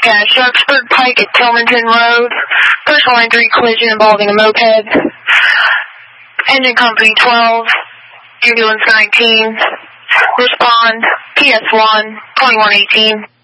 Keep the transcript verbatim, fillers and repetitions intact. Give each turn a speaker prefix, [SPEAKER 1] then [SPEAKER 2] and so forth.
[SPEAKER 1] Dispatch, Duxford Pike at Tilmonton Road. Personal line three collision involving a moped. Engine company twelve, ambulance nineteen. Respond, P S one, twenty-one eighteen.